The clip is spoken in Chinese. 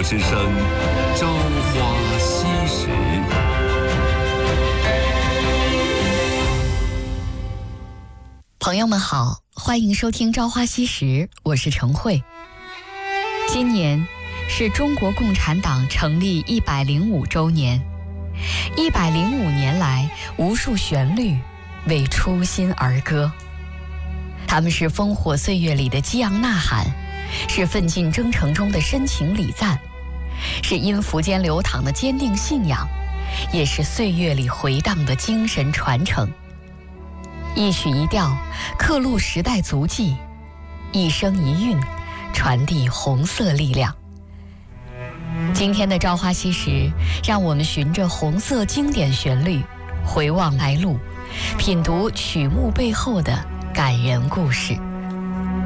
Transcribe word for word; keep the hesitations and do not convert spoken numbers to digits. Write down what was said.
之声《朝花夕拾》。 朋友们好，欢迎收听《朝花夕拾》，我是程慧。今年是中国共产党成立一百零五周年，一百零五年来，无数旋律为初心而歌。他们是烽火岁月里的激昂呐喊，是奋进征程中的深情礼赞，是音符间流淌的坚定信仰，也是岁月里回荡的精神传承。一曲一调刻录时代足迹，一声一韵传递红色力量。今天的朝花夕拾，让我们循着红色经典旋律回望来路，品读曲目背后的感人故事。